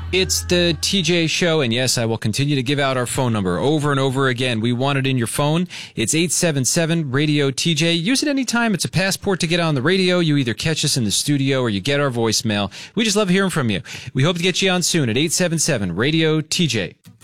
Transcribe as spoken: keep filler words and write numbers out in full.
It's the T J Show, and yes, I will continue to give out our phone number over and over again. We want it in your phone. It's eight seven seven, radio T J. Use it anytime. It's a passport to get on the radio. You either catch us in the studio or you get our voicemail. We just love hearing from you. We hope to get you on soon at eight seven seven, radio T J.